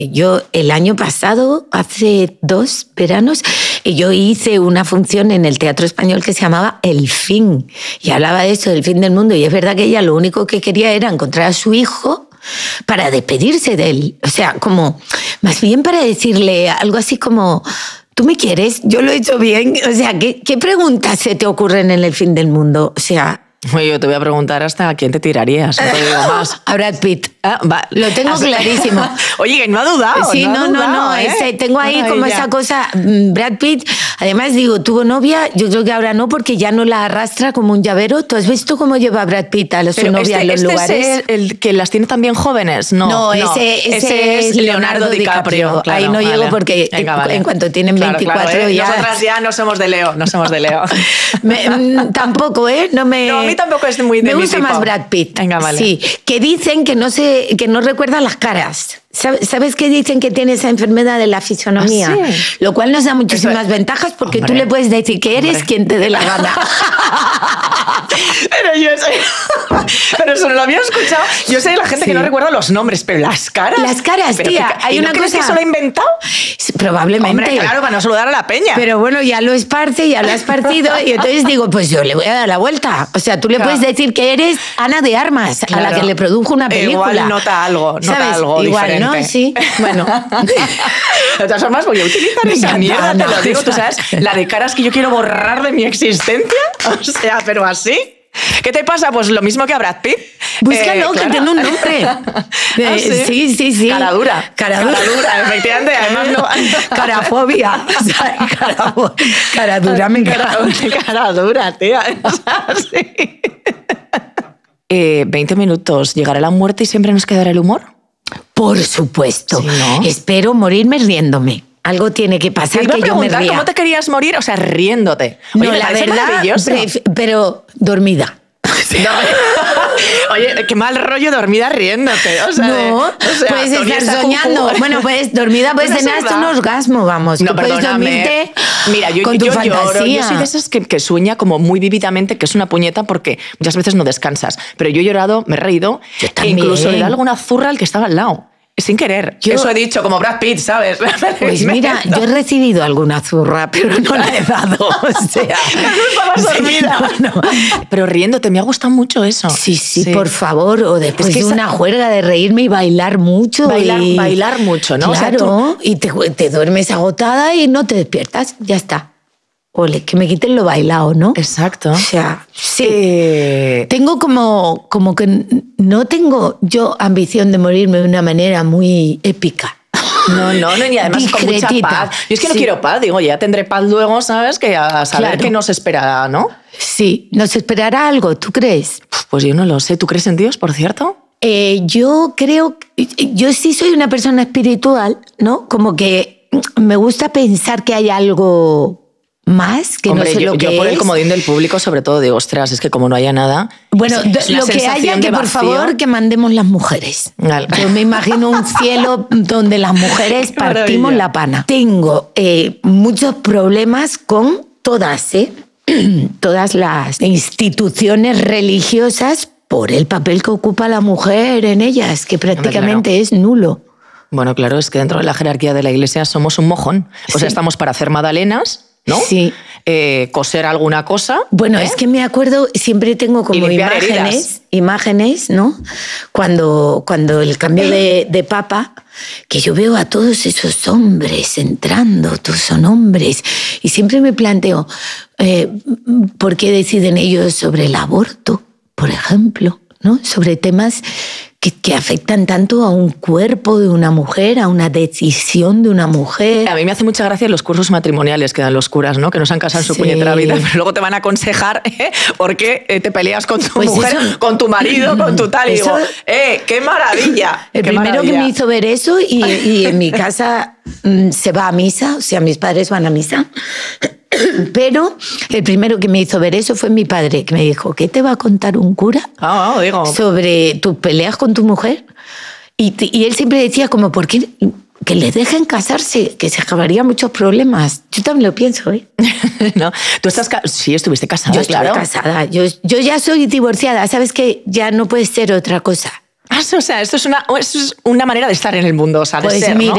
Yo el año pasado, hace 2 veranos, yo hice una función en el Teatro Español que se llamaba El Fin. Y hablaba de eso, del fin del mundo. Y es verdad que ella lo único que quería era encontrar a su hijo para despedirse de él. O sea, como, más bien para decirle algo así como, ¿tú me quieres? Yo lo he hecho bien. O sea, ¿qué preguntas se te ocurren en el fin del mundo? O sea... Oye, yo te voy a preguntar hasta a quién te tirarías, no te digo más. A Brad Pitt. Lo tengo clarísimo. Oye, que no ha dudado. Sí, no. Tengo ahí como esa cosa. Brad Pitt, además digo, tuvo novia, yo creo que ahora no, porque ya no la arrastra como un llavero. ¿Tú has visto cómo lleva Brad Pitt a su novia en los lugares? ¿Es el que las tiene también jóvenes? No, ese es Leonardo DiCaprio. Claro, ahí no llego porque en cuanto tienen 24 ya... Nosotras ya no somos de Leo, Tampoco, No, a mí tampoco es muy de me mi gusta tipo. Más Brad Pitt. Venga, vale. Sí, que dicen que no recuerdan las caras. ¿Sabes que dicen que tiene esa enfermedad de la fisonomía? ¿Ah, sí? Lo cual nos da muchísimas ventajas porque tú le puedes decir que eres quien te dé la gana. Pero eso no lo había escuchado. Yo sé de la gente que no recuerda los nombres, pero las caras. Las caras, tía. Hay una cosa que se lo ha inventado. Probablemente. Hombre, claro, para no saludar a la peña. Pero bueno, ya lo esparce, ya lo has partido. Y entonces digo, pues yo le voy a dar la vuelta. O sea, tú le puedes decir que eres Ana de Armas, a la que le produjo una película. Igual nota algo Igual, diferente. ¿no? Sí. Bueno. De todas formas, voy a utilizar esa mierda, te lo digo. Tú sabes, la de caras que yo quiero borrar de mi existencia. O sea, pero así. ¿Qué te pasa? Pues lo mismo que a Brad Pitt. Búscalo, que tiene un nombre. Sí. Cara dura, efectivamente. Además, no... Carafobia. O sea, cara dura, me encanta. Cara dura, tía. Sí. 20 minutos. ¿Llegará la muerte y siempre nos quedará el humor? Por supuesto. Sí, ¿no? Espero morirme riéndome. Algo tiene que pasar que yo me ría. ¿Cómo te querías morir? O sea, riéndote. Oye, no, la verdad, pero dormida. Oye, qué mal rollo dormida riéndote. O sea, puedes estar soñando. Bueno, pues dormida puedes tener hasta un orgasmo, vamos. No, puedes dormirte con tu fantasía. Lloro. Yo soy de esas que sueña como muy vívidamente, que es una puñeta porque muchas veces no descansas. Pero yo he llorado, me he reído, e incluso le da alguna zurra al que estaba al lado. Sin querer. Eso he dicho, como Brad Pitt, ¿sabes? Pues mira, yo he recibido alguna zurra, pero no la he dado. O sea, no estabas dormida. No. Pero riéndote, me ha gustado mucho eso. Sí, por favor. O después de una juerga de reírme y bailar mucho. Bailar mucho, ¿no? Claro, o sea, y te duermes agotada y no te despiertas. Ya está. Ole, que me quiten lo bailado, ¿no? Exacto. O sea, sí. Tengo como que no tengo yo ambición de morirme de una manera muy épica. No, y además con mucha paz. Yo es que no quiero paz, digo, ya tendré paz luego, ¿sabes? Que a saber qué nos esperará, ¿no? Sí, nos esperará algo, ¿tú crees? Pues yo no lo sé. ¿Tú crees en Dios, por cierto? Yo creo, yo sí soy una persona espiritual, ¿no? Como que me gusta pensar que hay algo más que no sé lo que yo por el comodín del público sobre todo digo, ostras, es que como no haya nada... Bueno, lo que haya, que por favor que mandemos las mujeres. Yo me imagino un cielo donde las mujeres partimos la pana. Tengo muchos problemas con todas las instituciones religiosas por el papel que ocupa la mujer en ellas, que prácticamente es nulo. Bueno, claro, es que dentro de la jerarquía de la Iglesia somos un mojón. O sea, estamos para hacer magdalenas, ¿no? Sí. Coser alguna cosa. Bueno, es que me acuerdo, siempre tengo como imágenes, ¿no? Cuando el cambio de papa, que yo veo a todos esos hombres entrando, todos son hombres, y siempre me planteo, ¿por qué deciden ellos sobre el aborto, por ejemplo? ¿No? Sobre temas que afectan tanto a un cuerpo de una mujer, a una decisión de una mujer. A mí me hace mucha gracia los cursos matrimoniales que dan los curas, ¿no? Que no se han casado en su puñetera vida, pero luego te van a aconsejar por qué te peleas con tu mujer, con tu marido, con tu tal. Y digo, ¡qué maravilla! El primero que me hizo ver eso, y en mi casa se va a misa, o sea, mis padres van a misa. Pero el primero que me hizo ver eso fue mi padre, que me dijo, ¿qué te va a contar un cura sobre tus peleas con tu mujer? Y él siempre decía como, ¿por qué que les dejen casarse? Que se acabarían muchos problemas. Yo también lo pienso, ¿eh? ¿No? ¿Tú estás sí, estuviste casada? Yo estoy casada. Yo ya soy divorciada. ¿Sabes que ya no puede ser otra cosa? O sea, esto es una manera de estar en el mundo, o sea, de pues ser, mira,